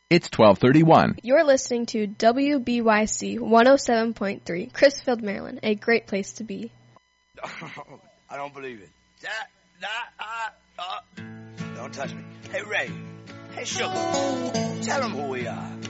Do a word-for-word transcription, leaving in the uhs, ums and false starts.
It's twelve thirty-one. You're listening to W B Y C one oh seven point three, Crisfield, Maryland, a great place to be. I don't believe it. That, that, uh, uh. Don't touch me. Hey, Ray. Hey, Sugar. Tell them who we are.